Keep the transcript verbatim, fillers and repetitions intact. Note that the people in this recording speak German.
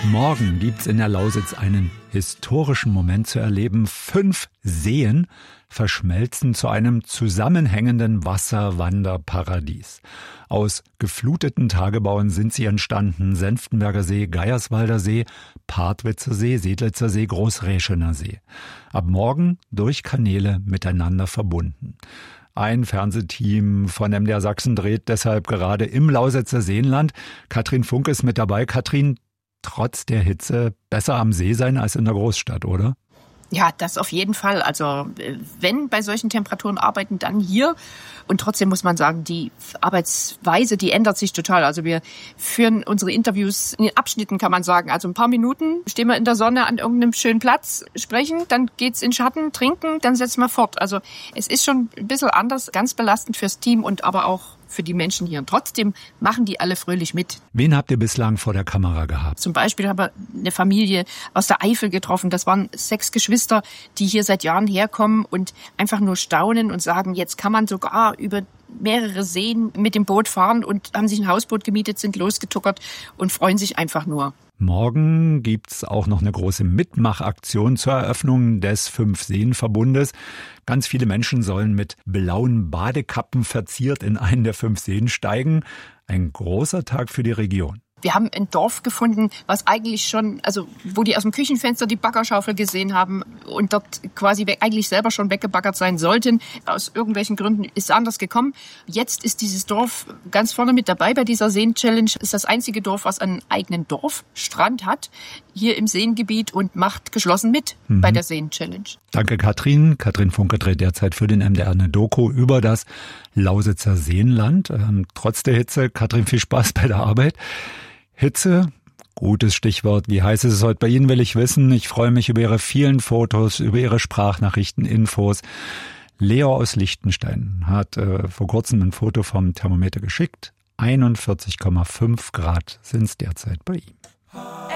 Morgen gibt's in der Lausitz einen historischen Moment zu erleben. Fünf Seen verschmelzen zu einem zusammenhängenden Wasserwanderparadies. Aus gefluteten Tagebauen sind sie entstanden. Senftenberger See, Geierswalder See, Partwitzer See, Sedlitzer See, Großräschener See. Ab morgen durch Kanäle miteinander verbunden. Ein Fernsehteam von M D R Sachsen dreht deshalb gerade im Lausitzer Seenland. Katrin Funk ist mit dabei. Katrin, trotz der Hitze besser am See sein als in der Großstadt, oder? Ja, das auf jeden Fall. Also wenn bei solchen Temperaturen arbeiten, dann hier. Und trotzdem muss man sagen, die Arbeitsweise, die ändert sich total. Also wir führen unsere Interviews in den Abschnitten, kann man sagen. Also ein paar Minuten stehen wir in der Sonne an irgendeinem schönen Platz, sprechen, dann geht's in Schatten, trinken, dann setzen wir fort. Also es ist schon ein bisschen anders, ganz belastend fürs Team und aber auch für die Menschen hier. Und trotzdem machen die alle fröhlich mit. Wen habt ihr bislang vor der Kamera gehabt? Zum Beispiel haben wir eine Familie aus der Eifel getroffen. Das waren sechs Geschwister, die hier seit Jahren herkommen und einfach nur staunen und sagen, jetzt kann man sogar über mehrere Seen mit dem Boot fahren und haben sich ein Hausboot gemietet, sind losgetuckert und freuen sich einfach nur. Morgen gibt's auch noch eine große Mitmachaktion zur Eröffnung des Fünf-Seen-Verbundes. Ganz viele Menschen sollen mit blauen Badekappen verziert in einen der fünf Seen steigen. Ein großer Tag für die Region. Wir haben ein Dorf gefunden, was eigentlich schon, also wo die aus dem Küchenfenster die Baggerschaufel gesehen haben und dort quasi weg, eigentlich selber schon weggebaggert sein sollten. Aus irgendwelchen Gründen ist es anders gekommen. Jetzt ist dieses Dorf ganz vorne mit dabei bei dieser Seen-Challenge. Ist das einzige Dorf, was einen eigenen Dorfstrand hat, hier im Seengebiet und macht geschlossen mit mhm. bei der Seen-Challenge. Danke, Katrin. Katrin Funke dreht derzeit für den M D R eine Doku über das Lausitzer Seenland. Ähm, trotz der Hitze, Katrin, viel Spaß bei der Arbeit. Hitze, gutes Stichwort. Wie heiß ist es heute bei Ihnen, will ich wissen. Ich freue mich über Ihre vielen Fotos, über Ihre Sprachnachrichten, Infos. Leo aus Liechtenstein hat äh, vor kurzem ein Foto vom Thermometer geschickt. einundvierzig Komma fünf Grad sind es derzeit bei ihm.